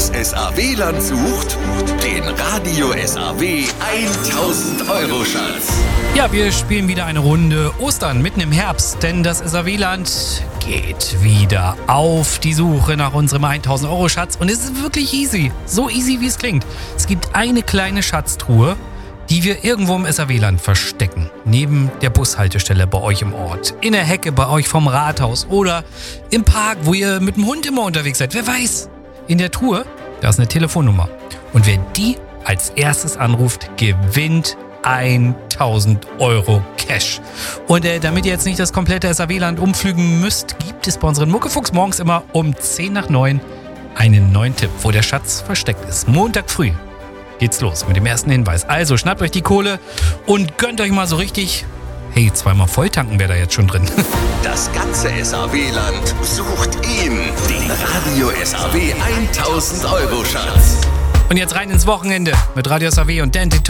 Das SAW-Land sucht den Radio SAW 1000 Euro Schatz. Ja, wir spielen wieder eine Runde Ostern mitten im Herbst, denn das SAW-Land geht wieder auf die Suche nach unserem 1000 Euro Schatz und es ist wirklich easy, so easy wie es klingt. Es gibt eine kleine Schatztruhe, die wir irgendwo im SAW-Land verstecken. Neben der Bushaltestelle bei euch im Ort, in der Hecke bei euch vom Rathaus oder im Park, wo ihr mit dem Hund immer unterwegs seid. Wer weiß, in der Truhe, da ist eine Telefonnummer. Und wer die als erstes anruft, gewinnt 1000 Euro Cash. Und damit ihr jetzt nicht das komplette SAW-Land umflügen müsst, gibt es bei unseren Muckefuchs morgens immer um 10 nach 9 einen neuen Tipp, wo der Schatz versteckt ist. Montag früh geht's los mit dem ersten Hinweis. Also schnappt euch die Kohle und gönnt euch mal so richtig. Hey, zweimal volltanken wäre da jetzt schon drin. Das ganze SAW-Land sucht ihn, den Radio SAW 1000 Euro Schatz. Und jetzt rein ins Wochenende mit Radio SAW und Dante